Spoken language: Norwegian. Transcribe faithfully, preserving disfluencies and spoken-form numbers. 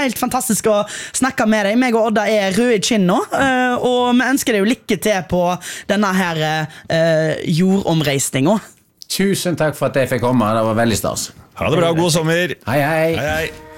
helt fantastisk å snakke med deg. Meg og Odda er røde i kinn nå, og vi ønsker deg jo lykke til på denne her jordomreisningen. Tusen takk for at jeg fikk komme, det var veldig stas. Ha det bra, god sommer. Hei, hei. Hei, hei.